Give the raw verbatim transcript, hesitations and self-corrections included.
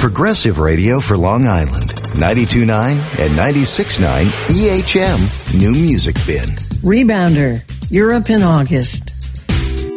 Progressive radio for Long Island. ninety-two point nine and ninety-six point nine E H M New Music Bin. Rebounder, Europe in August.